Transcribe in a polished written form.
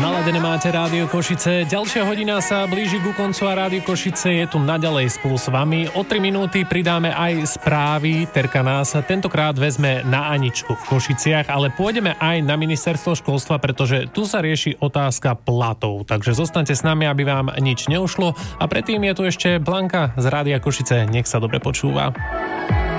Naladené máte Rádio Košice. Ďalšia hodina sa blíži ku koncu a Rádio Košice je tu naďalej spolu s vami. O 3 minúty pridáme aj správy. Terka nás tentokrát vezme na Aničku v Košiciach, ale pôjdeme aj na ministerstvo školstva, pretože tu sa rieši otázka platov. Takže zostaňte s nami, aby vám nič neušlo. A predtým je tu ešte Blanka z Rádia Košice. Nech sa dobre počúva.